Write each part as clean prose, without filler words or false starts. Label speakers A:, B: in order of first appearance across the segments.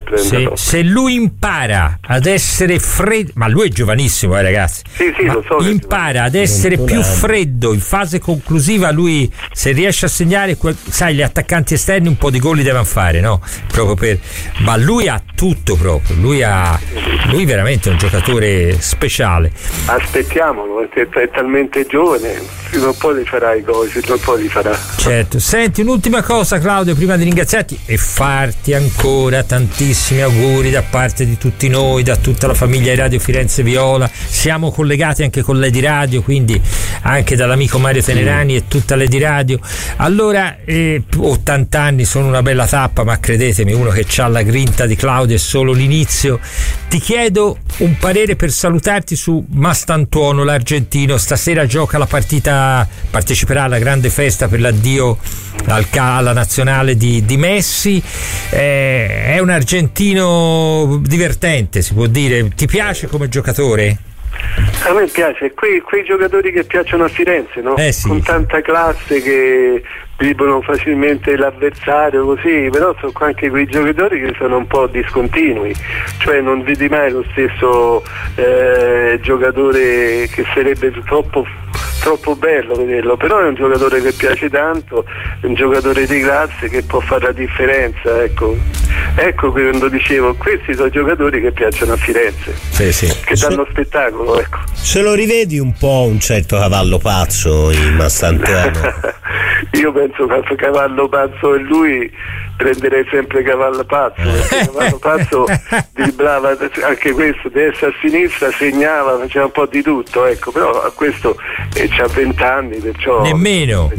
A: se lui impara ad essere freddo, ma lui è giovanissimo, ragazzi.
B: Sì, lo so.
A: Impara ad essere più freddo in fase conclusiva. Lui, se riesce a segnare, sai, gli attaccanti esterni un po' di gol li devono fare, no? Ma lui ha tutto proprio. Lui è veramente un giocatore speciale.
B: Aspettiamolo, perché è talmente giovane, prima o poi li farà i gol, prima o poi li farà.
A: Certo. Senti, un'ultima cosa, Claudio, prima di ringraziarti e farti ancora tantissimi auguri da parte di tutti noi, da tutta la famiglia di Radio Firenze Viola. Siamo collegati anche con Lady Radio, quindi anche dall'amico Mario Tenerani e tutta Lady Radio. Allora, 80 anni sono una bella tappa, ma credetemi, uno che ha la grinta di Claudio è solo l'inizio. Ti chiedo un parere per salutarti su Mastantuono, l'argentino. Stasera gioca la partita, parteciperà alla grande festa per l'addio alla nazionale di Messi. È un argentino divertente, si può dire. Ti piace come giocatore?
B: A me piace, quei giocatori che piacciono a Firenze, no?
A: Sì.
B: Con tanta classe, che driblano facilmente l'avversario, così, però sono anche quei giocatori che sono un po' discontinui, cioè non vedi mai lo stesso giocatore che sarebbe troppo bello vederlo, però è un giocatore che piace tanto, è un giocatore di classe che può fare la differenza, ecco quando dicevo, questi sono giocatori che piacciono a Firenze,
A: sì.
B: Che danno spettacolo, ecco.
C: Se lo rivedi un po' un certo Cavallo Pazzo in Mastantuono?
B: Io penso che Cavallo Pazzo e lui prenderei sempre Cavallo Pazzo, perché Cavallo Pazzo dribblava anche questo, destra a sinistra, segnava, faceva un po' di tutto, ecco, però a questo c'ha 20 anni, perciò
A: nemmeno,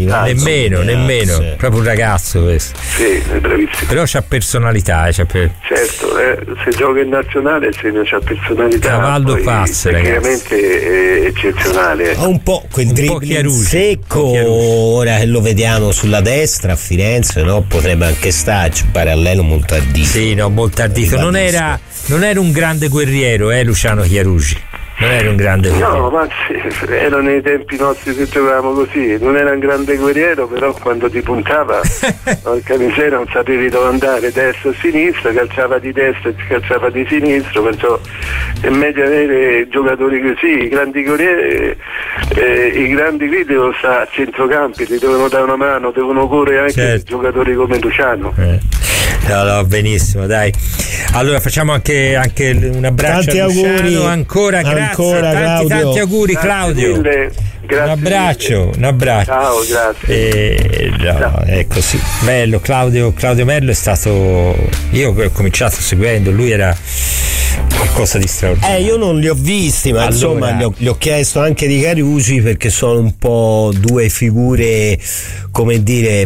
C: sì.
A: Proprio un ragazzo questo.
B: Sì, è bravissimo.
A: Però c'ha personalità,
B: certo, se gioca in nazionale il segno c'ha personalità.
A: Cavallo Pazzo,
B: tecnicamente è eccezionale.
C: Ha un po' quel dribbling secco, ora che lo vediamo sulla destra a Firenze, no? Potrebbe anche starci, parallelo molto ardito.
A: Sì, no, molto ardito. Non era un grande guerriero, Luciano Chiarugi. Non era un grande guerriero.
B: No, ma erano i tempi nostri che giocavamo così. Non era un grande guerriero, però quando ti puntava, porca miseria, non sapevi dove andare, destra o sinistra, calciava di destra e calciava di sinistra, perciò è meglio avere giocatori così. I grandi guerrieri, i grandi qui devono stare a centrocampi, ti devono dare una mano, devono correre anche giocatori come Luciano.
A: No, benissimo, dai. Allora facciamo anche un abbraccio
C: tanti
A: a Luciano,
C: auguri
A: ancora grazie, tanti auguri, Claudio.
B: Grazie
A: un abbraccio.
B: Ciao, grazie.
A: Ciao. È così bello. Claudio Merlo è stato, io ho cominciato seguendo, lui era qualcosa di straordinario.
C: Io non li ho visti, ma insomma gli ho chiesto anche di Carusi, perché sono un po' due figure, come dire,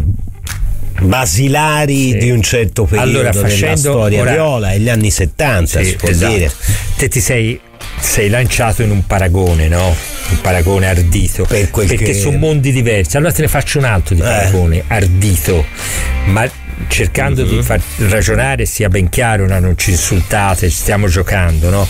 C: basilari di un certo periodo della storia viola, e gli anni 70, si può dire.
A: Te ti sei lanciato in un paragone, no? Un paragone ardito, perché sono mondi diversi. Allora te ne faccio un altro di paragone ardito, ma cercando di far ragionare, sia ben chiaro, no? Non ci insultate, ci stiamo giocando, no?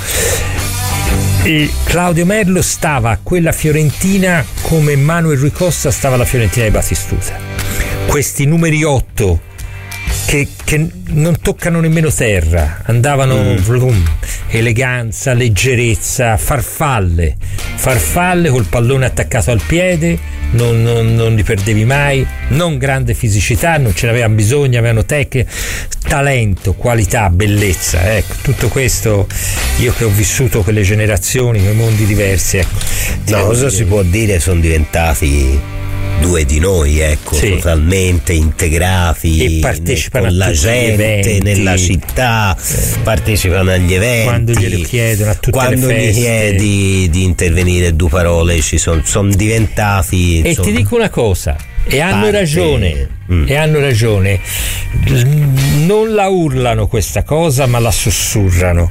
A: E Claudio Merlo stava a quella Fiorentina come Manuel Rui Costa stava alla Fiorentina di Batistuta. Questi numeri 8 che non toccano nemmeno terra, andavano eleganza, leggerezza, farfalle col pallone attaccato al piede, non li perdevi mai, non grande fisicità, non ce n'avevano bisogno, avevano tecnica, talento, qualità, bellezza, ecco, tutto questo. Io che ho vissuto quelle generazioni, quei mondi diversi, ecco.
C: Cosa si può dire, sono diventati due di noi, ecco, totalmente integrati,
A: e partecipano
C: con la gente nella città, partecipano agli eventi,
A: quando glielo chiedono, a tutte
C: quando
A: le feste.
C: Gli chiedi di intervenire due parole, sono diventati,
A: e ti dico una cosa, e hanno ragione, non la urlano questa cosa, ma la sussurrano.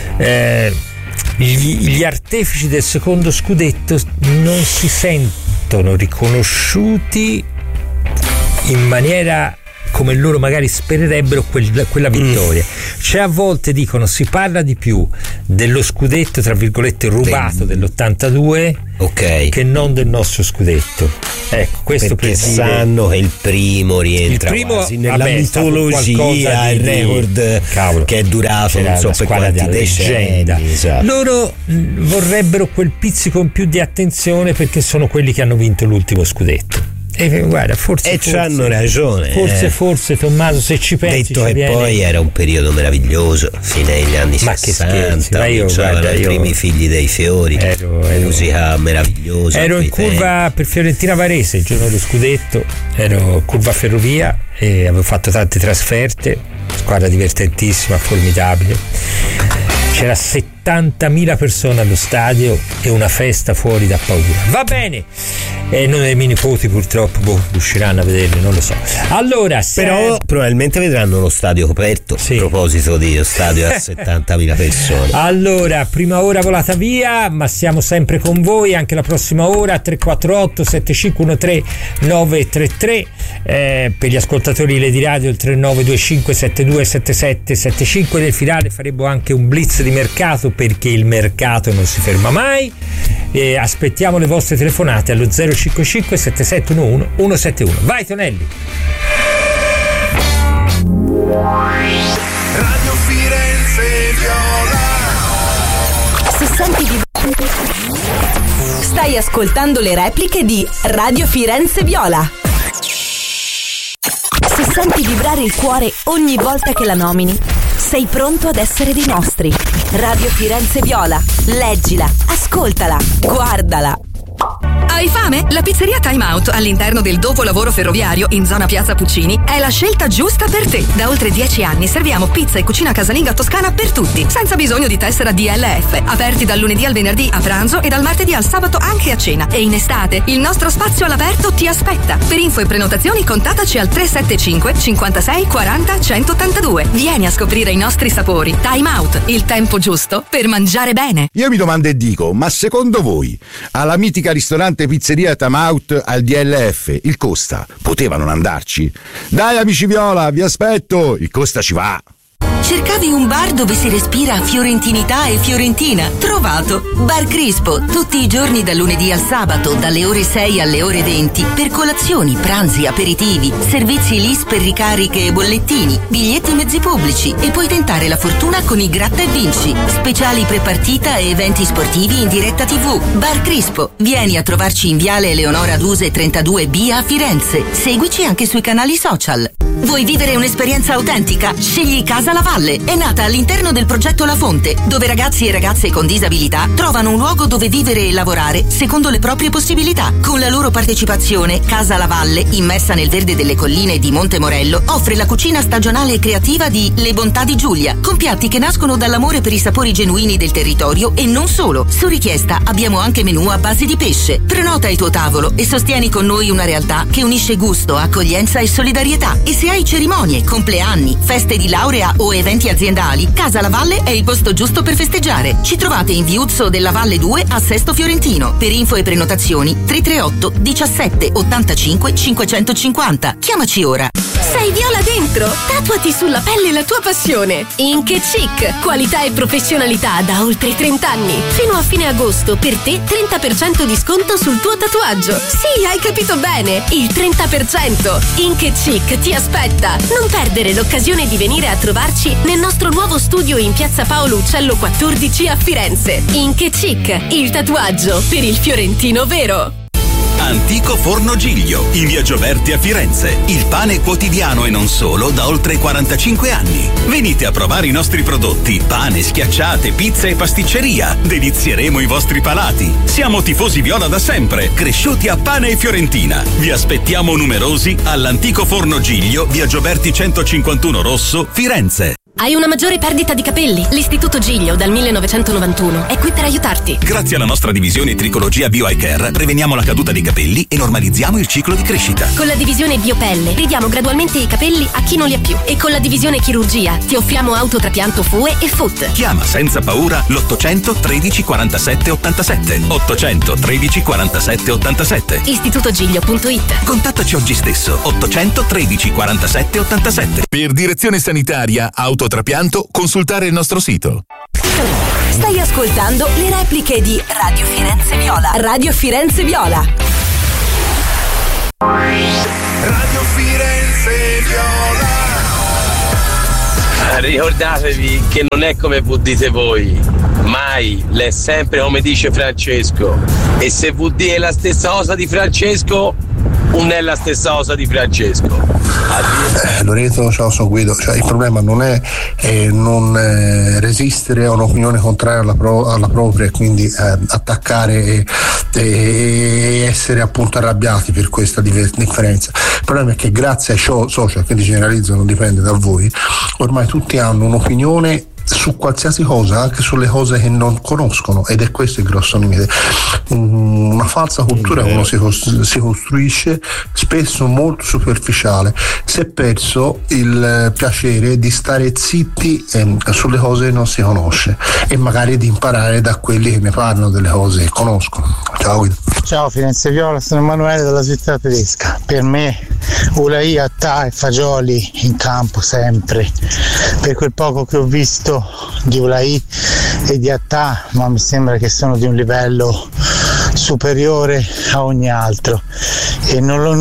A: Gli artefici del secondo scudetto non si sentono riconosciuti in maniera come loro magari spererebbero quella vittoria. Cioè a volte dicono si parla di più dello scudetto tra virgolette rubato dell'82 che non del nostro scudetto. Ecco, questo
C: perché
A: per dire,
C: sanno che il primo rientra quasi nella mitologia, il record che è durato non so per quanti decenni. Esatto.
A: Loro vorrebbero quel pizzico in più di attenzione perché sono quelli che hanno vinto l'ultimo scudetto. E guarda, forse
C: hanno ragione.
A: Forse Tommaso, se ci pensi.
C: Detto che viene... poi era un periodo meraviglioso, fine degli anni 60, cominciavano i primi Figli dei Fiori, musica meravigliosa.
A: Ero in curva per Fiorentina Varese il giorno dello scudetto, ero curva Ferrovia e avevo fatto tante trasferte, squadra divertentissima, formidabile. C'era 70.000 persone allo stadio e una festa fuori da paura. Va bene, e non i miei nipoti purtroppo riusciranno a vederli, non lo so. Allora,
C: però probabilmente vedranno lo stadio coperto. A proposito di stadio a 70.000 persone.
A: Allora, prima ora volata via, ma siamo sempre con voi anche la prossima ora. 348 7513 933 per gli ascoltatori Lady Radio, il 3925 7277 75. Nel finale faremo anche un blitz di mercato perché il mercato non si ferma mai. Aspettiamo le vostre telefonate allo 055 7711 171. Vai Tonelli.
D: Radio Firenze Viola.
E: Se senti stai ascoltando le repliche di Radio Firenze Viola. Se senti vibrare il cuore ogni volta che la nomini, sei pronto ad essere dei nostri. Radio Firenze Viola. Leggila, ascoltala, guardala.
F: Hai fame? La pizzeria Time Out all'interno del dopolavoro ferroviario in zona Piazza Puccini è la scelta giusta per te. Da oltre 10 anni serviamo pizza e cucina casalinga toscana per tutti, senza bisogno di tessera DLF. Aperti dal lunedì al venerdì a pranzo e dal martedì al sabato anche a cena. E in estate il nostro spazio all'aperto ti aspetta. Per info e prenotazioni contattaci al 375 56 40 182. Vieni a scoprire i nostri sapori. Time Out, il tempo giusto per mangiare bene.
G: Io mi domando e dico, ma secondo voi alla mitica ristorante pizzeria Time Out al DLF il Costa poteva non andarci? Dai amici Viola, vi aspetto, il Costa ci va.
E: Cercavi un bar dove si respira fiorentinità e fiorentina? Trovato! Bar Crispo, tutti i giorni dal lunedì al sabato, dalle ore 6 alle ore 20, per colazioni, pranzi, aperitivi, servizi LIS per ricariche e bollettini, biglietti mezzi pubblici e puoi tentare la fortuna con i Gratta e Vinci, speciali prepartita e eventi sportivi in diretta TV. Bar Crispo, vieni a trovarci in Viale Eleonora Duse 32B a Firenze. Seguici anche sui canali social. Vuoi vivere un'esperienza autentica? Scegli Casa La Valle. È nata all'interno del progetto La Fonte, dove ragazzi e ragazze con disabilità trovano un luogo dove vivere e lavorare secondo le proprie possibilità. Con la loro partecipazione, Casa La Valle, immersa nel verde delle colline di Monte Morello, offre la cucina stagionale e creativa di Le Bontà di Giulia, con piatti che nascono dall'amore per i sapori genuini del territorio e non solo. Su richiesta abbiamo anche menù a base di pesce. Prenota il tuo tavolo e sostieni con noi una realtà che unisce gusto, accoglienza e solidarietà. E se hai cerimonie, compleanni, feste di laurea o eventi aziendali, Casa La Valle è il posto giusto per festeggiare. Ci trovate in Viuzzo della Valle 2 a Sesto Fiorentino. Per info e prenotazioni 338 17 85 550. Chiamaci ora.
H: Sei viola dentro? Tatuati sulla pelle la tua passione. Ink Chic, qualità e professionalità da oltre 30 anni. Fino a fine agosto per te 30% di sconto sul tuo tatuaggio. Sì, hai capito bene, il 30%. Ink Chic ti aspetta. Non perdere l'occasione di venire a trovarci nel nostro nuovo studio in Piazza Paolo Uccello 14 a Firenze. Ink Chic, il tatuaggio per il fiorentino vero.
I: Antico Forno Giglio, in via Gioberti a Firenze. Il pane quotidiano e non solo da oltre 45 anni. Venite a provare i nostri prodotti: pane, schiacciate, pizza e pasticceria. Delizieremo i vostri palati. Siamo tifosi viola da sempre, cresciuti a pane e fiorentina. Vi aspettiamo numerosi all'Antico Forno Giglio, via Gioberti 151 Rosso, Firenze.
H: Hai una maggiore perdita di capelli? L'Istituto Giglio dal 1991 è qui per aiutarti.
I: Grazie alla nostra divisione Tricologia Bio Eye Care preveniamo la caduta dei capelli e normalizziamo il ciclo di crescita.
H: Con la divisione Biopelle ridiamo gradualmente i capelli a chi non li ha più. E con la divisione Chirurgia ti offriamo autotrapianto FUE e FUT.
I: Chiama senza paura l'800 13 47 87. 800 13 47 87.
H: istitutogiglio.it.
I: Contattaci oggi stesso. 800 13 47 87. Per direzione sanitaria autotrapianto consultare il nostro sito.
E: Stai ascoltando le repliche di Radio Firenze Viola. Radio Firenze Viola.
D: Radio Firenze Viola.
J: Ricordatevi che non è come voi dite voi, mai, l'è sempre come dice Francesco. E se vuol dire la stessa cosa di Francesco, non è la stessa cosa di Francesco.
K: Loreto, ciao, sono Guido. Il problema non è non resistere a un'opinione contraria alla propria e quindi attaccare e essere appunto arrabbiati per questa differenza. Il problema è che grazie ai social, quindi generalizzo, non dipende da voi, ormai tutti hanno un'opinione su qualsiasi cosa, anche sulle cose che non conoscono, ed è questo il grosso limite. Una falsa cultura uno si costruisce spesso molto superficiale. Si è perso il piacere di stare zitti sulle cose che non si conosce e magari di imparare da quelli che ne parlano delle cose che conoscono. Ciao Guido.
L: Ciao Firenze Viola, sono Emanuele dalla città tedesca. Per me Ulai, Attà e Fagioli in campo sempre. Per quel poco che ho visto di Ulai e di Attà, ma mi sembra che sono di un livello superiore a ogni altro e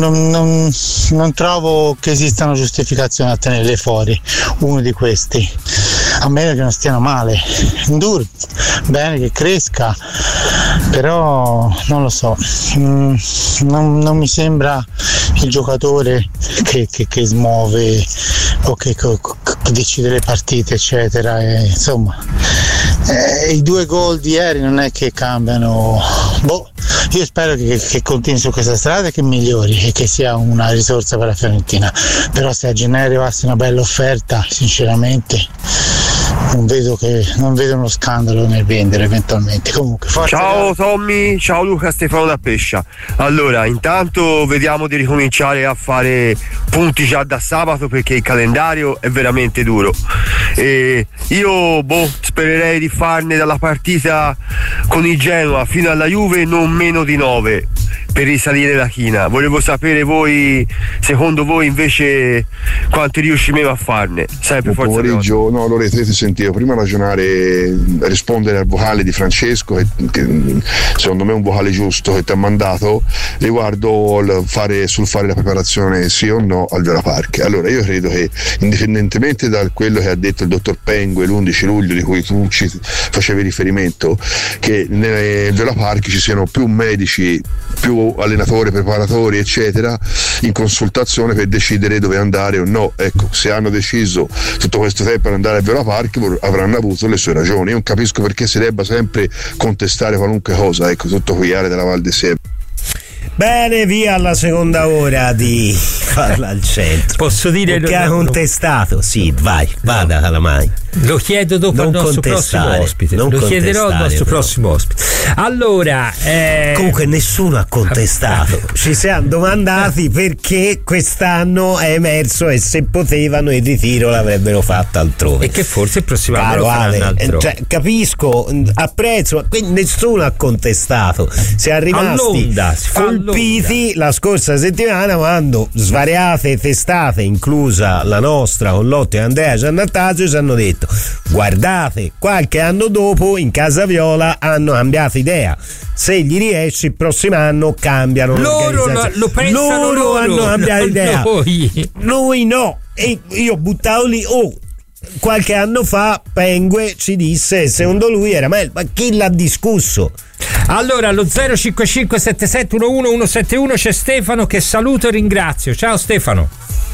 L: non trovo che esistano giustificazioni a tenerle fuori. Uno di questi, a meno che non stiano male. Ndur, bene che cresca, però non lo so, non mi sembra il giocatore che smuove o che decide le partite eccetera, insomma i 2 gol di ieri non è che cambiano. Io spero che continui su questa strada e che migliori e che sia una risorsa per la Fiorentina, però se a gennaio arrivasse una bella offerta sinceramente non vedo uno scandalo nel vendere eventualmente. Comunque
M: ciao Tommy, ciao Luca, Stefano da Pescia. Allora intanto vediamo di ricominciare a fare punti già da sabato perché il calendario è veramente duro e io spererei di farne dalla partita con il Genoa fino alla Juve non meno di 9 per risalire la china. Volevo sapere voi, secondo voi invece quanti riusciremo a farne? Sempre
G: Buon pomeriggio. No, Loreto, io ti sentivo prima rispondere al vocale di Francesco che secondo me è un vocale giusto che ti ha mandato riguardo fare la preparazione sì o no al Viola Park. Allora io credo che indipendentemente da quello che ha detto il dottor Pengue l'11 luglio di cui tu ci facevi riferimento, che nel Viola Park ci siano più medici, più allenatori, preparatori eccetera in consultazione per decidere dove andare o no. Ecco, se hanno deciso tutto questo tempo per andare al Viola Park avranno avuto le sue ragioni. Io non capisco perché si debba sempre contestare qualunque cosa, ecco, tutto qui area della Val di Seba.
C: Bene, via alla seconda ora di Farla al Centro.
A: Posso dire
C: che ha contestato? Sì, vada Calamai.
A: Lo chiedo dopo al nostro prossimo ospite. Lo chiederò al nostro prossimo ospite. Allora,
C: comunque nessuno ha contestato. Ci siamo domandati perché quest'anno è emerso e se potevano il ritiro l'avrebbero fatto altrove.
A: E che forse il prossimo anno lo faranno altrove.
C: Capisco, apprezzo, ma quindi nessuno ha contestato. Si è rimasti colpiti la scorsa settimana quando svariate testate, inclusa la nostra con Lotte e Andrea Giannattasio, ci hanno detto: guardate, qualche anno dopo in Casa Viola hanno cambiato idea, se gli riesce il prossimo anno cambiano l'organizzazione. Loro hanno cambiato idea, noi no. E io buttavo lì, qualche anno fa Pengue ci disse secondo lui era meglio, ma chi l'ha discusso?
A: Allora allo 055 7711 171 c'è Stefano che saluto e ringrazio. Ciao Stefano.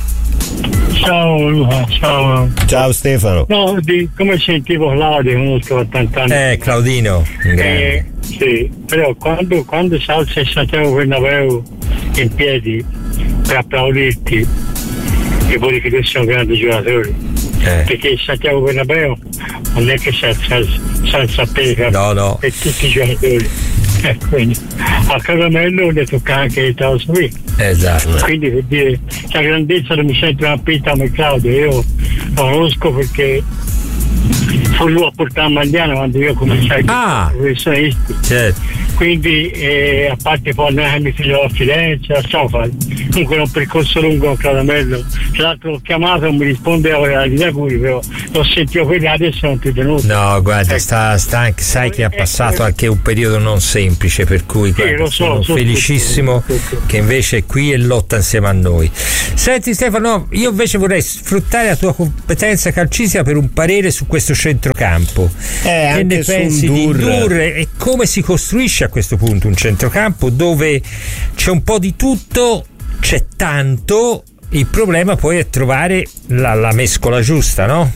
N: Ciao Luca, ciao.
C: Ciao Stefano.
N: No, come sentivo Claudio, conosco da tanti anni.
A: Claudino.
N: Sì, però quando si alza il Santiago Bernabéu in piedi per applaudirti e poi che sono grandi giocatori, perché Santiago Bernabéu non è che senza pega per tutti i giocatori, quindi a Caramello le tocca anche il trasferire.
A: Esatto.
N: Quindi per dire la grandezza del centrocampista come Claudio io lo conosco perché fu lui a portare a Magliano quando io cominciai a professionisti.
A: Certo.
N: Quindi a parte poi mi figlio a Firenze, lasciamo fare. Comunque era un percorso lungo a Caramello. Tra l'altro l'ho chiamato, non mi rispondeva di Curi, però l'ho sentito quelli adesso non ti tenuto.
A: No, guarda, sai che ha passato anche un periodo non semplice, per cui guarda, sono felicissimo che invece è qui e lotta insieme a noi. Senti Stefano, io invece vorrei sfruttare la tua competenza calcistica per un parere su questo centrocampo. Che ne pensi di Indurre e come si costruisce a questo punto un centrocampo dove c'è un po' di tutto, c'è tanto, il problema poi è trovare la mescola giusta, no?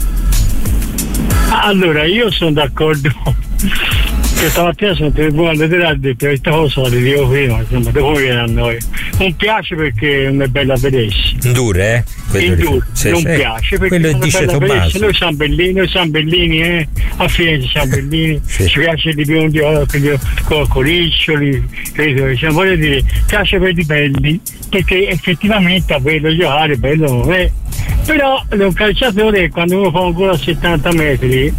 N: Allora io sono d'accordo. Stamattina sono telefonato e ha detto questa cosa la dico prima, insomma, dopo viene a noi. Non piace perché non è bello a vedersi.
A: Indurre,
N: non piace perché
A: quello dice Tommaso.
N: Noi siamo bellini, a Firenze siamo bellini, ci piace di più con Coriccioli, voglio dire, piace per i belli, perché effettivamente a bello giocare, bello non è. Però un calciatore quando uno fa un gol a 70 metri,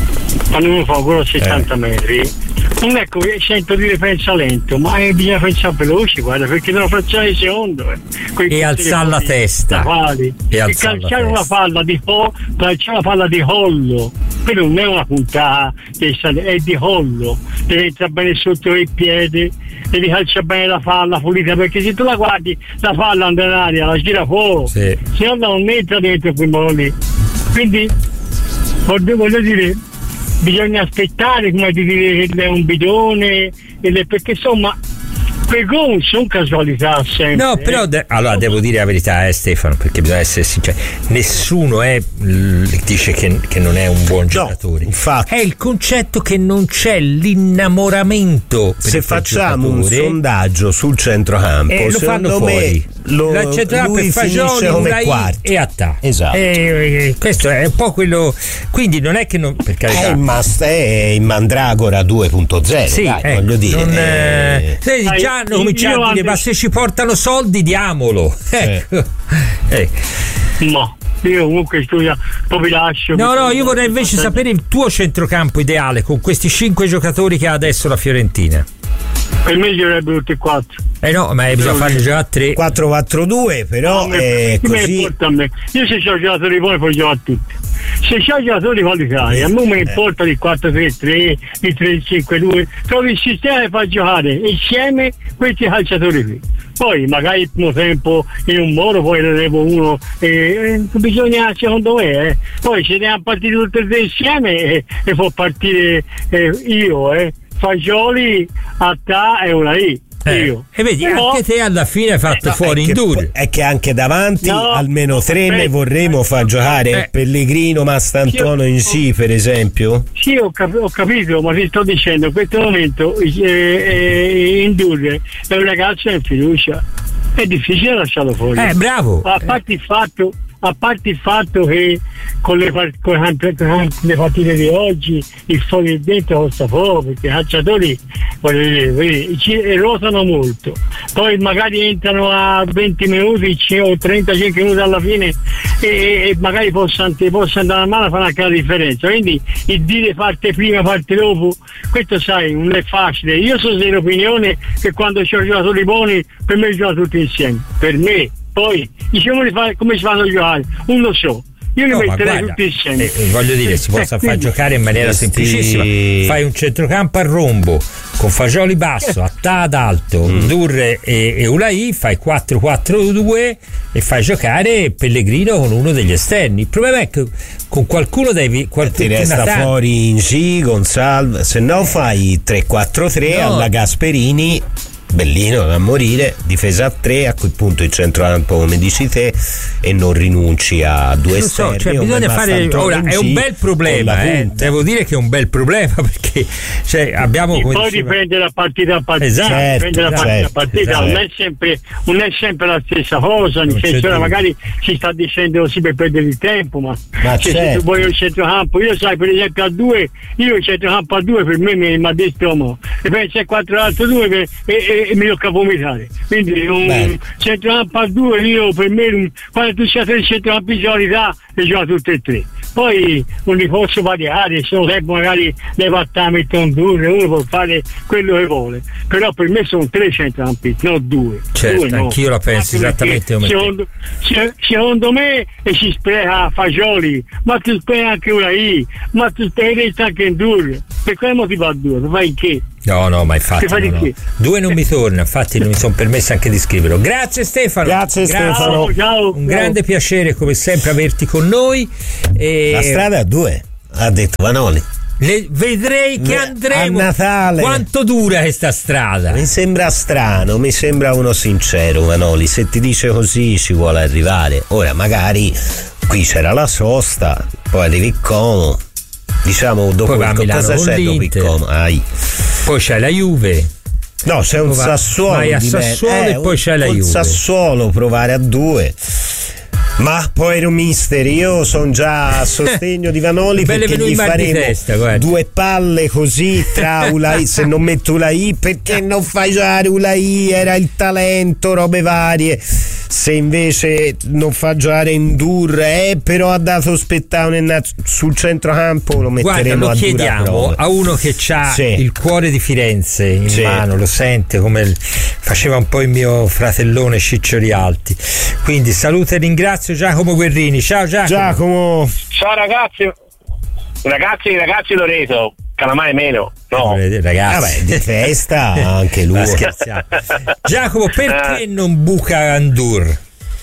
N: non è come sento dire pensa lento, ma bisogna pensare veloce, guarda, perché non facciamo il secondo
A: e alzare la testa
N: e calciare una palla di hollo, quello non è una puntata, è di hollo, deve entrare bene sotto il piede, devi calciare bene la palla pulita, perché se tu la guardi la palla andrà in aria, la gira fuori, se no non entra dentro quel modo lì. Quindi voglio dire, bisogna aspettare, come di dire che è un bidone, perché insomma quei gol sono casualità sempre.
A: No, però allora devo dire la verità, Stefano, perché bisogna essere sinceri, nessuno dice che non è un buon giocatore.
C: Infatti.
A: È il concetto che non c'è l'innamoramento.
C: Se facciamo un sondaggio sul centrocampo,
A: lo fanno fuori. Lui finisce come quarto
C: e
A: Attà.
C: Esatto.
A: Questo è un po' quello. Quindi non è che non, per carità,
C: è in Mandragora 2.0.
A: Sì,
C: voglio dire.
A: Già hanno cominciato a dire, ma se ci portano soldi diamolo.
N: No, io comunque poi vi lascio.
A: No, io vorrei invece sapere il tuo centrocampo ideale con questi 5 giocatori che ha adesso la Fiorentina.
N: Per me giocherebbero tutti e 4.
A: No, ma bisogna farne già a 3.
C: 4-4-2, però è così.
N: Importa a me. Io se c'ho giocatori buoni poi gioco a tutti. Se c'ho giocatori qualificati, a me mi importa il 4-3-3, il 3-5-2, trovi il sistema che fa giocare insieme questi calciatori qui. Poi magari il primo tempo in un modo, poi ne levo uno, bisogna, secondo me, poi se ne hanno partiti tutti e 3 insieme e può partire io, Fagioli, Attà e Ulai.
A: E vedi, anche te alla fine hai fatto fuori Indurre.
C: È che anche davanti almeno 3 ne vorremmo far giocare. Pellegrino, Mastantuono in sì, per esempio.
N: Sì, ho capito, ma ti sto dicendo, in questo momento Indurre è un ragazzo in fiducia, è difficile lasciarlo fuori.
A: Bravo.
N: A parte il fatto che con le partite di oggi il fuori e dentro costa poco, perché i calciatori ruotano molto, poi magari entrano a 20 minuti o 35 minuti alla fine e magari possono andare a mano a fare anche la differenza. Quindi il dire parte prima, parte dopo, questo sai, non è facile. Io sono dell'opinione che quando c'ho giocatori buoni, per me giocano tutti insieme, per me. Poi diciamo come si fanno a giocare, non lo so. Io li metterei tutti insieme.
A: Voglio dire, si possa far giocare in maniera semplicissima. Fai un centrocampo a rombo con Fagioli basso, Attà ad alto, Indurre e Ulai, fai 4-4-2 e fai giocare Pellegrino con uno degli esterni. Il problema è che con qualcuno ti
C: resta fuori Inci, Gonzalez, se no fai 3-4-3 alla Gasperini. bellino da morire, difesa a 3, a quel punto il centrocampo come dici te, e non rinunci a due esterni.
A: Cioè, bisogna fare, ora è un bel problema, devo dire che è un bel problema, perché abbiamo
N: poi dipende da partita a partita,
A: esatto,
N: dipende da partita a partita, non è sempre la stessa cosa, nel senso magari si sta dicendo così per perdere il tempo, ma se tu vuoi il centrocampo, io sai per esempio a 2, io il centrocampo a 2 per me mi ha detto e poi c'è 4-2 e mi tocca vomitare, quindi un centrocampo a 2 io per me quando tu sei 3 centrocampi di solidità le gioca tutte e 3, poi non li posso variare, sono tempo magari le pattà mettono 2, uno può fare quello che vuole, però per me sono 3 centrocampi, non 2.
A: Certo, 2 anch'io la penso esattamente come
N: secondo me, e si spreca Fagioli, ma tu spreca anche Ulai, ma tu sprechi anche Ndour, per quale motivo a 2? Fai che?
A: No, ma infatti no. 2 non mi torna, infatti non mi sono permesso anche di scriverlo. Grazie Stefano.
C: Stefano.
N: Ciao.
A: Un grande piacere come sempre averti con noi.
C: La strada a 2, ha detto Vanoli.
A: Vedrei che andremo
C: a Natale.
A: Quanto dura questa strada?
C: Mi sembra strano, mi sembra uno sincero Vanoli, se ti dice così ci vuole arrivare. Ora magari qui c'era la sosta, poi arrivi Como, diciamo dopo cosa c'è dopo Como?
A: Poi c'è la Juve.
C: No, c'è un Sassuolo.
A: Vai a Sassuolo e poi c'è la Juve.
C: Sassuolo provare a 2. Ma poi ero mister, io sono già a sostegno di Vanoli perché gli faremo 2 palle così tra Ulai, se non metto Ulai, perché non fai giocare Ulai, era il talento, robe varie, se invece non fa giocare Ndour, però ha dato spettacolo sul centrocampo, lo metteremo a dura prova. Lo chiediamo
A: a uno che ha il cuore di Firenze in mano, lo sente come faceva un po' il mio fratellone Ciccio Rialti, quindi saluto e ringrazio Giacomo Guerrini. Ciao Giacomo.
J: Ciao ragazzi Loreto, calamai meno, no
A: ragazzi,
C: di festa anche lui.
A: Giacomo, perché non buca Ndour?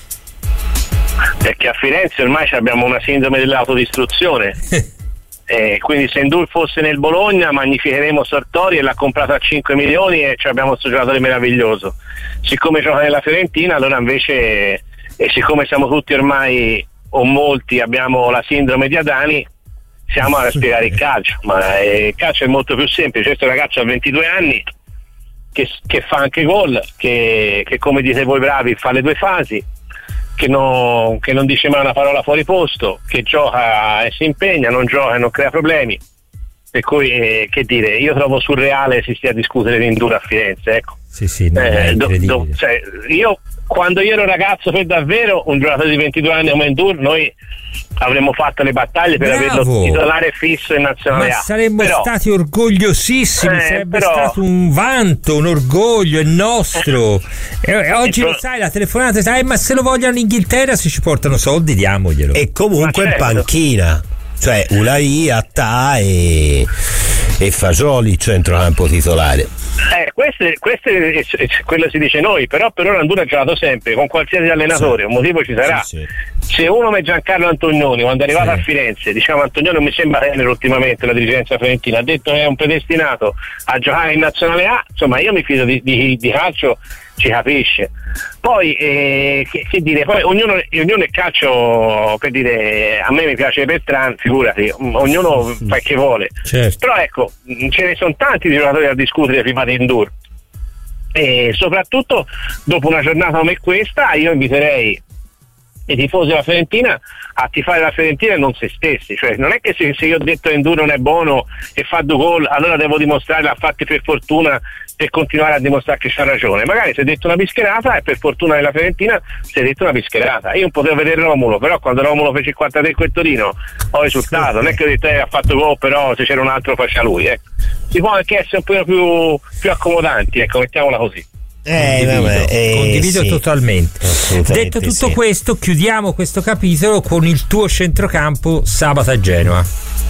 J: Perché a Firenze ormai abbiamo una sindrome dell'autodistruzione. Quindi se Ndour fosse nel Bologna magnificheremo Sartori e l'ha comprato a 5 milioni e abbiamo questo giocatore meraviglioso. Siccome gioca nella Fiorentina, allora invece, e siccome siamo tutti ormai, o molti, abbiamo la sindrome di Adani, siamo a spiegare il calcio, ma il calcio è molto più semplice. Questo ragazzo ha 22 anni che fa anche gol, che come dite voi bravi fa le 2 fasi, che non dice mai una parola fuori posto, che gioca e si impegna, non gioca e non crea problemi, per cui che dire, io trovo surreale si stia a discutere di Ndour a Firenze, ecco.
A: È incredibile.
J: Io quando io ero ragazzo per davvero, un giocatore di 22 anni come Ndour, noi avremmo fatto le battaglie per averlo titolare fisso in nazionale A.
A: Ma saremmo stati orgogliosissimi, sarebbe stato un vanto, un orgoglio, è nostro. Oggi lo sai, la telefonata sai, ma se lo vogliono in Inghilterra, se ci portano soldi diamoglielo.
C: E comunque in panchina, cioè Ulai, Attà e Fagioli centrocampo titolare.
J: Questo è quello si dice noi, però per ora Ndour ha giocato sempre con qualsiasi allenatore, un motivo ci sarà. Se uno come Giancarlo Antonioni, quando è arrivato a Firenze, diciamo Antonioni non mi sembra tenere ultimamente la dirigenza fiorentina, ha detto che è un predestinato a giocare in nazionale A, insomma io mi fido di calcio, ci capisce. Poi che dire, poi ognuno è calcio, per dire, a me mi piace Bertrand, figurati, ognuno fa che vuole. Però ecco, ce ne sono tanti di giocatori da discutere prima di Ndour, e soprattutto dopo una giornata come questa io inviterei i tifosi della Fiorentina a tifare la Fiorentina e non se stessi, cioè non è che se io ho detto che Ndour non è buono e fa 2 gol allora devo dimostrare, l'ha fatti per fortuna, per continuare a dimostrare che c'ha ragione. Magari si è detto una bischerata e per fortuna della Fiorentina si è detto una bischerata. Io non potevo vedere Romulo, però quando Romulo fece il 43 con il Torino ho risultato, non è che ho detto ha fatto gol, però se c'era un altro faccia lui, si può anche essere un po' più accomodanti, ecco, mettiamola così.
A: Condivido totalmente. Detto tutto questo, chiudiamo questo capitolo con il tuo centrocampo sabato a Genova.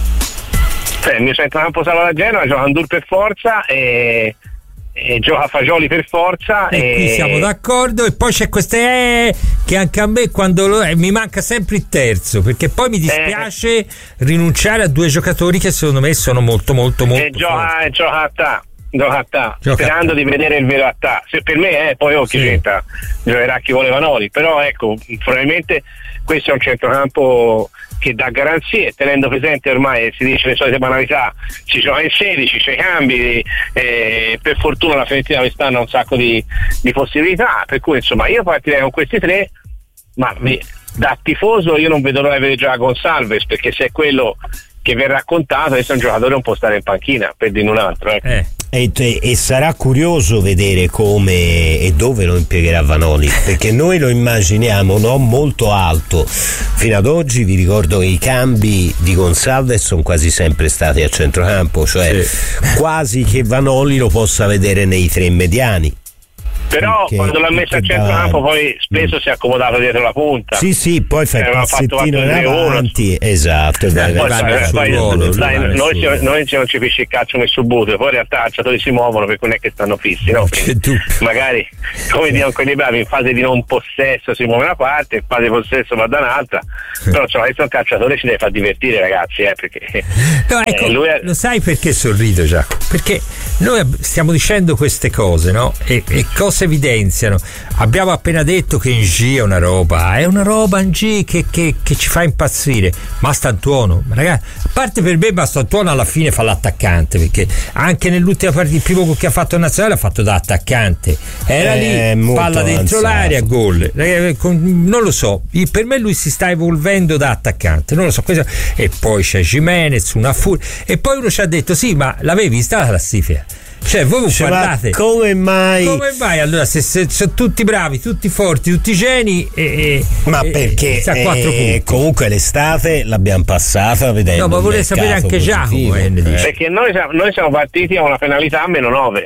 J: Il mio centrocampo sabato a Genova gioca Ndour per forza e gioca Fagioli per forza,
A: e qui siamo d'accordo. E poi c'è queste che anche a me quando mi manca sempre il terzo, perché poi mi dispiace rinunciare a 2 giocatori che secondo me sono molto molto molto
J: gioca Attà.
O: sperando di vedere il vero Attà. Se per me poi chi c'entra, giocherà chi vuole Vanoli, però ecco, probabilmente questo è un centrocampo che dà garanzie, tenendo presente ormai si dice le solite banalità, si gioca in 16, c'è i cambi, per fortuna la Fiorentina quest'anno ha un sacco di possibilità, per cui insomma io partirei con questi tre, ma da tifoso io non vedo l'ora di vedere già Gonçalves, perché se è quello che viene raccontato adesso un giocatore non può stare in panchina, per dire un altro.
C: E sarà curioso vedere come e dove lo impiegherà Vanoli, perché noi lo immaginiamo molto alto. Fino ad oggi vi ricordo che i cambi di Gonçalves sono quasi sempre stati a centrocampo, cioè quasi che Vanoli lo possa vedere nei tre mediani.
O: Però quando l'ha messo a centrocampo poi spesso si è accomodato dietro la punta.
C: Sì, poi fa il passettino in avanti. Esatto.
O: Noi non ci pisci il calcio nel subbuto, poi in realtà i calciatori si muovono perché non è che stanno fissi, no? Magari, come dicono quelli bravi, in fase di non possesso si muove una parte, in fase di possesso va da un'altra. Però questo è un calciatore, ci deve far divertire, ragazzi, perché
A: lo sai perché sorrido, Giacomo? Perché noi stiamo dicendo queste cose, no? E cose evidenziano. Abbiamo appena detto che Ng è una roba Ng che ci fa impazzire. Mastantuono, ragazzi, a parte per me Mastantuono alla fine fa l'attaccante, perché anche nell'ultima partita il primo che ha fatto in nazionale ha fatto da attaccante, era lì, palla dentro l'area, gol. Non lo so, per me lui si sta evolvendo da attaccante, non lo so, e poi c'è Gimenez, una furia, e poi uno ci ha detto sì, ma l'avevi vista la classifica? Cioè voi guardate,
C: come mai
A: allora se sono tutti bravi, tutti forti, tutti geni
C: perché
A: a 4 punti.
C: Comunque l'estate l'abbiamo passata vedendo.
A: No, ma vorrei sapere anche Giacomo
O: perché noi siamo partiti a una penalità -9.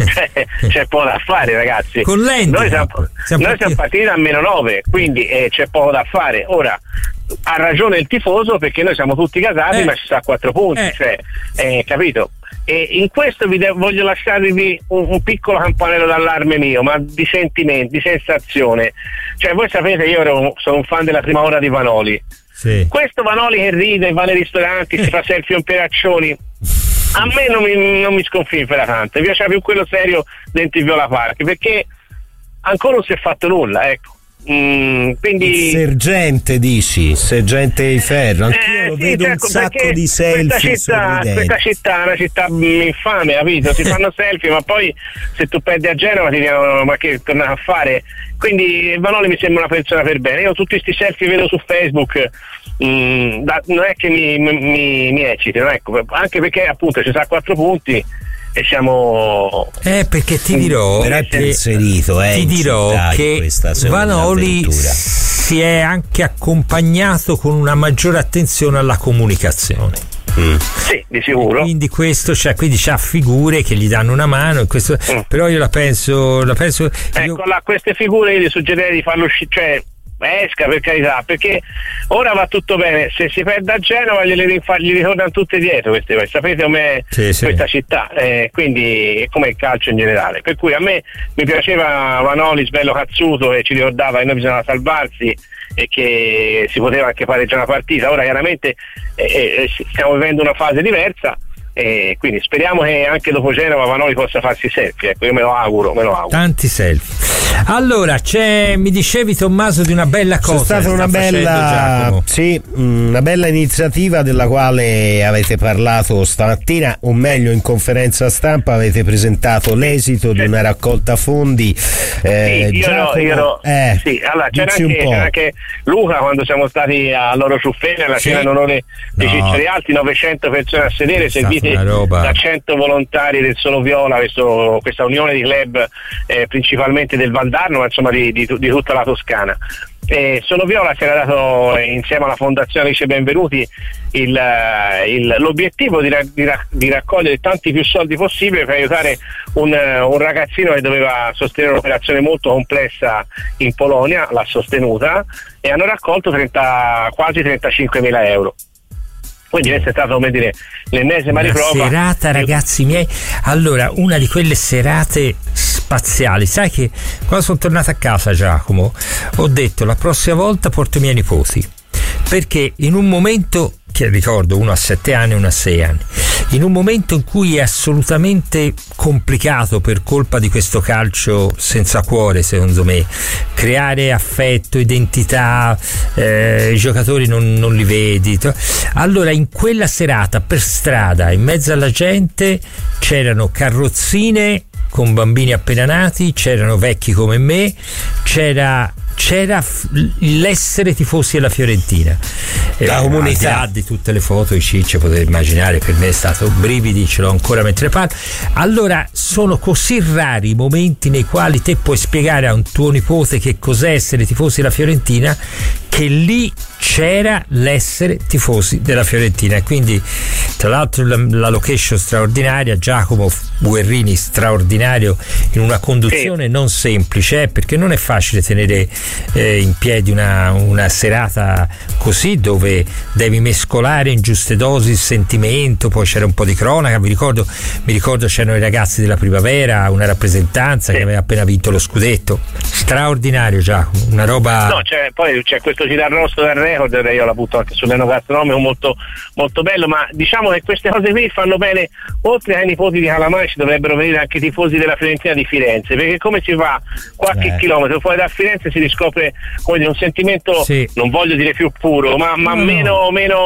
O: C'è poco da fare, ragazzi.
A: Con
O: noi siamo partiti a -9, quindi c'è poco da fare. Ora ha ragione il tifoso, perché noi siamo tutti casati, ma ci sta a 4 punti, capito? E in questo voglio lasciarvi un piccolo campanello d'allarme mio, ma di sentimenti, di sensazione. Cioè, voi sapete, io sono un fan della prima ora di Vanoli.
A: Sì.
O: Questo Vanoli che ride, va nei ristoranti, si fa selfie con Peraccioni, a me non mi sconfinfera tanto. Mi piace più quello serio dentro il Viola Park, perché ancora non si è fatto nulla, ecco. Quindi
C: Sergente dici di ferro, anch'io lo vedo un sacco di selfie.
O: Questa città è una città infame, capito? Si fanno selfie, ma poi se tu perdi a Genova ti dicono ma che tornare a fare? Quindi Vanoli mi sembra una persona per bene. Io tutti questi selfie vedo su Facebook, non è che mi eccitano, ecco, anche perché appunto ci sta 4 punti e siamo
A: perché ti dirò che Vanoli si è anche accompagnato con una maggiore attenzione alla comunicazione.
O: Sì, di sicuro.
A: E quindi questo quindi c'ha figure che gli danno una mano in questo, però io la penso
O: queste figure io gli suggerirei di farlo uscire, cioè esca, per carità, perché ora va tutto bene, se si perde a Genova gli ritornano tutte dietro queste, sapete com'è questa città, quindi come il calcio in generale, per cui a me mi piaceva Vanoli, bello cazzuto, e ci ricordava che noi bisognava salvarsi e che si poteva anche pareggiare una partita. Ora chiaramente stiamo vivendo una fase diversa, e quindi speriamo che anche dopo Genova Vanoli possa farsi selfie, ecco, io me lo auguro.
A: Tanti selfie. Allora mi dicevi, Tommaso, di una bella cosa.
C: C'è stata una bella iniziativa della quale avete parlato stamattina, o meglio in conferenza stampa avete presentato l'esito di una raccolta fondi.
O: Allora c'era anche Luca, quando siamo stati a Loro Ciuffene alla cena in onore di Ciccioli Alti, 900 persone a sedere, servite da 100 volontari del Solo Viola, questa unione di club principalmente del Valdarno, ma insomma di tutta la Toscana. Solo Viola si era dato insieme alla Fondazione Alice Benvenuti l'obiettivo di raccogliere tanti più soldi possibile per aiutare un ragazzino che doveva sostenere un'operazione molto complessa in Polonia, l'ha sostenuta e hanno raccolto quasi 35.000 euro. Quindi questa è stata, come dire, l'ennesima riprova.
A: Serata, ragazzi miei. Allora, una di quelle serate spaziali. Sai che quando sono tornato a casa, Giacomo, ho detto la prossima volta porto i miei nipoti, perché in un momento, che ricordo, uno a 7 anni e uno a 6 anni, in un momento in cui è assolutamente complicato per colpa di questo calcio senza cuore, secondo me, creare affetto, identità, i giocatori non li vedi. Allora in quella serata per strada, in mezzo alla gente, c'erano carrozzine con bambini appena nati, c'erano vecchi come me, c'era l'essere tifosi della Fiorentina,
C: la comunità.
A: Al di là di tutte le foto, i cicci, potete immaginare, per me è stato brividi, ce l'ho ancora mentre parlo. Allora sono così rari i momenti nei quali te puoi spiegare a un tuo nipote che cos'è essere tifosi della Fiorentina, che lì c'era l'essere tifosi della Fiorentina. E quindi tra l'altro la location straordinaria, Giacomo Guerrini straordinario in una conduzione non semplice, perché non è facile tenere in piedi una serata così, dove devi mescolare in giuste dosi il sentimento, poi c'era un po' di cronaca, mi ricordo c'erano i ragazzi della Primavera, una rappresentanza che aveva appena vinto lo scudetto. Straordinario, Giacomo, una roba.
O: No, poi c'è questo Citarrosso del record, io la butto anche sull'enogastronomico, molto, molto bello, ma diciamo che queste cose qui fanno bene, oltre ai nipoti di Calamai ci dovrebbero venire anche i tifosi della Fiorentina di Firenze, perché come si fa qualche chilometro fuori da Firenze si riscopre, come dire, un sentimento, non voglio dire più puro, ma meno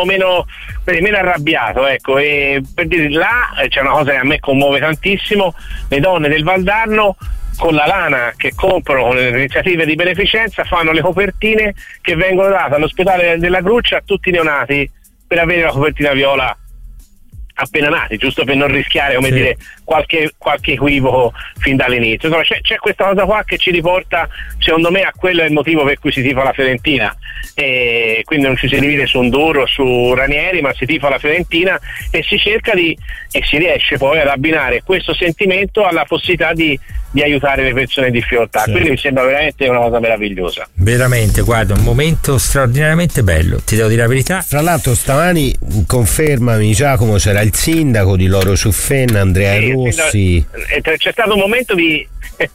O: arrabbiato, ecco. E per dire, là c'è una cosa che a me commuove tantissimo: le donne del Valdarno con la lana che comprano, con le iniziative di beneficenza, fanno le copertine che vengono date all'ospedale della Gruccia a tutti i neonati per avere la copertina viola appena nati, giusto per non rischiare, come dire, qualche equivoco fin dall'inizio. Insomma, c'è questa cosa qua che ci riporta, secondo me, a quello è il motivo per cui si tifa la Fiorentina, e quindi non ci si divide su Ndurro, su Ranieri, ma si tifa la Fiorentina e si cerca e si riesce poi ad abbinare questo sentimento alla possibilità di aiutare le persone in difficoltà. Quindi mi sembra veramente una cosa meravigliosa.
A: Veramente, guarda, un momento straordinariamente bello, ti devo dire la verità.
C: Fra l'altro stamani, confermami Giacomo, c'era il sindaco di Loro Suffenna, Andrea Rossi.
O: C'è stato un momento di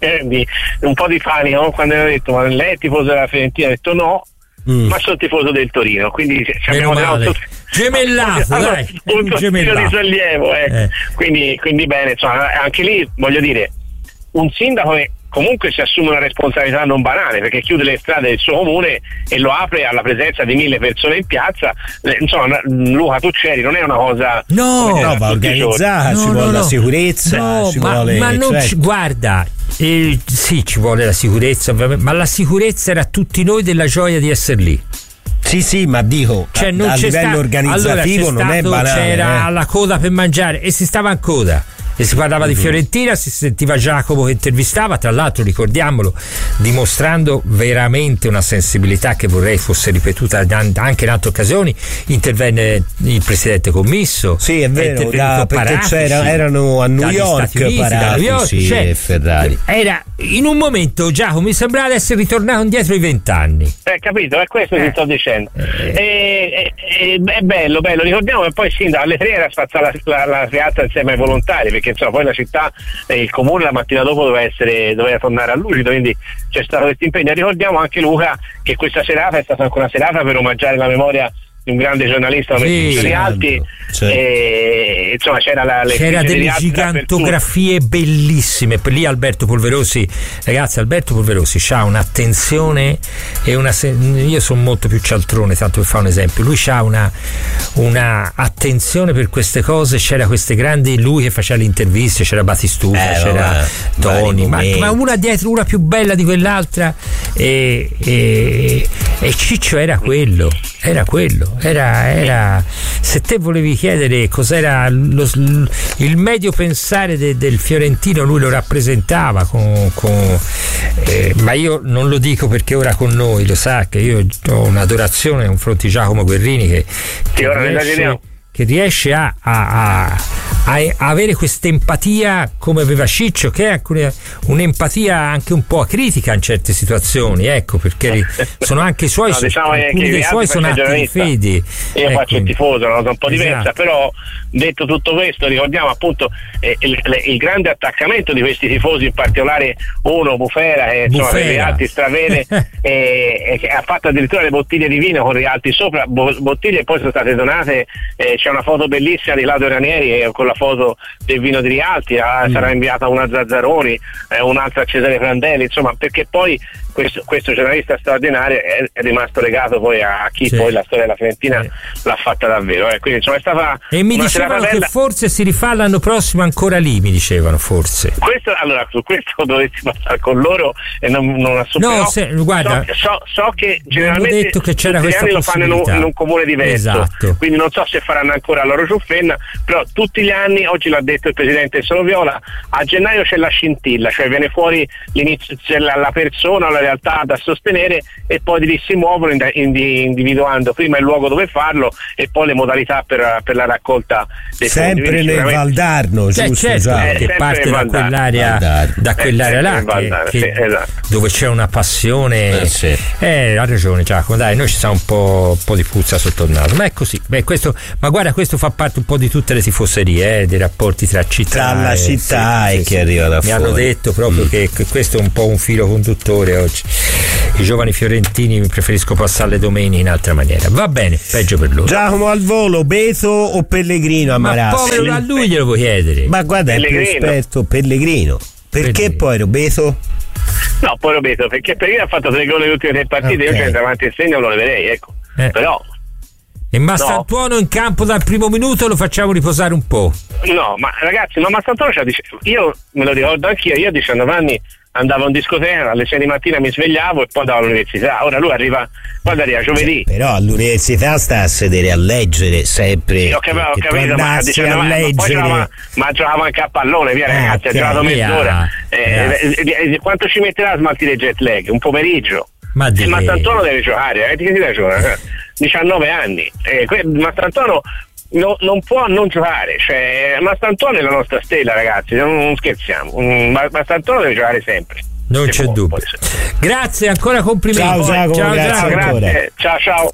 O: un po' di panico quando hanno detto: ma lei è tifoso della Fiorentina? Ha detto no, ma sono tifoso del Torino, quindi abbiamo
A: gemellato, dai,
O: un tiro di sollievo, quindi bene, insomma, anche lì voglio dire, un sindaco che comunque si assume una responsabilità non banale, perché chiude le strade del suo comune e lo apre alla presenza di 1000 persone in piazza. Insomma, Luca Tucceri, non è una cosa
C: va organizzata, ci vuole la sicurezza,
A: guarda, sì, ci vuole la sicurezza ovviamente, ma la sicurezza era tutti noi della gioia di essere lì.
C: Sì, ma dico, a livello organizzativo non è banale.
A: C'era la coda per mangiare e si stava in coda. E si parlava di Fiorentina, si sentiva Giacomo che intervistava, tra l'altro ricordiamolo, dimostrando veramente una sensibilità che vorrei fosse ripetuta anche in altre occasioni. Intervenne il presidente Commisso,
C: sì, è vero, perché erano a New York Paratici e Ferrari.
A: Era in un momento, Giacomo, mi sembrava di essere ritornato indietro i 20 anni.
O: Capito, è questo che sto dicendo. È bello, ricordiamo che poi alle 3 era spazzata la piazza insieme ai volontari, perché insomma poi la città, il comune la mattina dopo doveva tornare a lucido, quindi c'è stato questo impegno. Ricordiamo anche, Luca, che questa serata è stata anche una serata per omaggiare la memoria di un grande giornalista, Alti, e insomma c'era
A: delle gigantografie bellissime. Per lì Alberto Polverosi, ragazzi, Alberto Polverosi c'ha un'attenzione e io sono molto più cialtrone, tanto per fare un esempio, lui c'ha una attenzione per queste cose. C'era queste grandi, lui che faceva le interviste, c'era Batistuta, c'era Toni, ma una dietro, una più bella di quell'altra, e Ciccio era quello, se te volevi chiedere cos'era il medio pensare del fiorentino, lui lo rappresentava ma io non lo dico perché ora con noi, lo sa che io ho un'adorazione nei confronti di Giacomo Guerrini che riesce a avere questa empatia come aveva Ciccio, che è anche un'empatia anche un po' acritica in certe situazioni, ecco, perché sono anche i suoi,
O: diciamo
A: alcuni dei suoi sono atti di fede.
O: Io faccio il tifoso, una cosa un po' diversa, però detto tutto questo ricordiamo appunto il grande attaccamento di questi tifosi, in particolare uno Bufera, che insomma per Rialti stravede e che ha fatto addirittura le bottiglie di vino con Rialti sopra, bottiglie che poi sono state donate. C'è una foto bellissima di Claudio Ranieri con la foto del vino di Rialti, sarà inviata una a Zazzaroni, un'altra a Cesare Prandelli, insomma, perché poi questo giornalista straordinario è rimasto legato poi a chi poi la storia della Fiorentina l'ha fatta davvero, quindi insomma è stata
A: e mi dicevano che forse si rifà l'anno prossimo ancora lì, mi dicevano forse
O: allora su questo dovresti passare con loro e non assumerò.
A: Guarda,
O: so che generalmente
A: detto che c'era
O: tutti
A: questa
O: gli anni lo fanno in un comune diverso, quindi non so se faranno ancora a Loro Ciuffenna, però tutti gli anni, oggi l'ha detto il presidente Solo Viola, a gennaio c'è la scintilla, cioè viene fuori l'inizio, c'è la persona, la realtà da sostenere e poi lì si muovono individuando prima il luogo dove farlo e poi le modalità per la raccolta dei fondi.
C: Sempre nel Valdarno, giusto?
A: Certo, che parte da quell'area là dove c'è una passione. Ha ragione Giacomo, dai, noi ci siamo un po' di puzza sotto il naso, ma è così. Ma guarda, questo fa parte un po' di tutte le tifoserie, dei rapporti tra
C: la città e chi arriva da fuori.
A: Mi hanno detto proprio che questo è un po' un filo conduttore oggi. I giovani fiorentini preferisco passare le domeniche in altra maniera. Va bene, peggio per loro.
C: Giacomo, al volo, Beto o Pellegrino a Marassi?
A: Ma povero, a lui glielo vuoi chiedere?
C: Ma guarda, Pellegrino. È più esperto Pellegrino. Perché poi Robeto?
O: No, poi Robeto, perché Pellegrino ha fatto 3 gol nelle ultime 3 partite, io c'è davanti il segno, lo leverei, ecco. Però
A: e Mastantuono in campo dal primo minuto lo facciamo riposare un po'.
O: No, ma ragazzi, Mastantuono io me lo ricordo anch'io, io a 19 anni andavo in discoteca, alle 6 di mattina mi svegliavo e poi andavo all'università. Ora lui arriva giovedì.
C: Però all'università sta a sedere a leggere sempre.
O: Sì, ho capito, ma giocava anche a pallone, via ragazzi, ha giocato mezz'ora. Quanto ci metterà a smaltire jet lag? Un pomeriggio. Ma Mastantuono deve giocare, che si deve giocare? 19 anni. Mastantuono non può non giocare, cioè Mastantuono è la nostra stella, ragazzi, non scherziamo. Mastantuono deve giocare sempre.
A: Non c'è dubbio. Grazie, ancora complimenti.
C: Ciao Giacomo,
O: grazie. Ciao.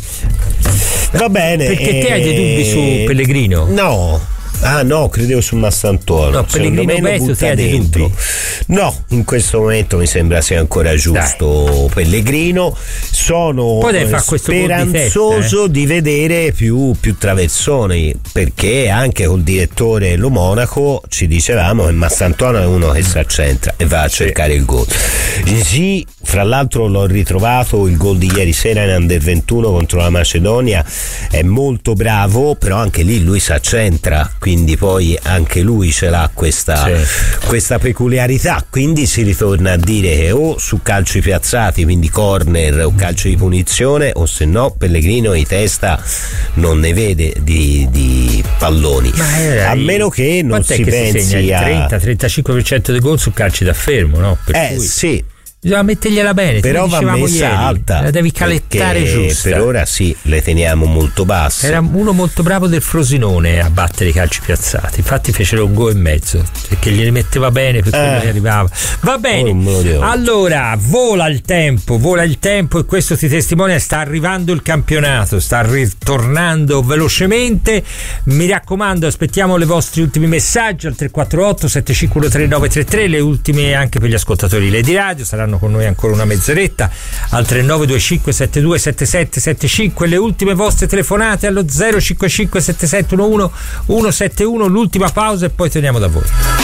C: Va bene.
A: Perché te hai dei dubbi su Pellegrino?
C: No. Ah no, credevo su Mastantuono.
A: No, Pellegrino Beto te hai dei dubbi?
C: No, in questo momento mi sembra sia ancora giusto. Dai. Pellegrino. Sono speranzoso di vedere più traversoni, perché anche col direttore Lo Monaco ci dicevamo che Mastantuono è uno che si accentra e va a cercare il gol. Sì, fra l'altro l'ho ritrovato il gol di ieri sera in Under 21 contro la Macedonia, è molto bravo, però anche lì lui si accentra, quindi poi anche lui ce l'ha questa peculiarità, quindi si ritorna a dire che o su calci piazzati, quindi corner o calci di punizione, o se no Pellegrino di testa non ne vede di palloni, a meno che non si pensi
A: a 30-35% dei gol su calci da fermo, no?
C: Sì,
A: bisogna mettergliela bene,
C: però va messa
A: ieri,
C: alta,
A: la devi calettare giusta.
C: Per ora sì, le teniamo molto basse.
A: Era uno molto bravo del Frosinone a battere i calci piazzati, infatti fecero un gol e mezzo perché glieli metteva bene, per quello che arrivava. Va bene, allora vola il tempo e questo ti testimonia, sta arrivando il campionato, sta ritornando velocemente. Mi raccomando, aspettiamo le vostri ultimi messaggi al 348 7513 933, le ultime anche per gli ascoltatori di Lady Radio, saranno con noi ancora una mezz'oretta al 3925 72 7775, le ultime vostre telefonate allo 055 7711 171, l'ultima pausa e poi torniamo da voi.